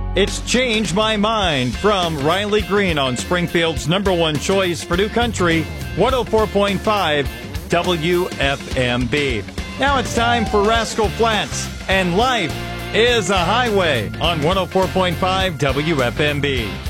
It's Changed My Mind from Riley Green on Springfield's number one choice for New Country, 104.5 WFMB. Now it's time for Rascal Flatts, and Life is a Highway on 104.5 WFMB.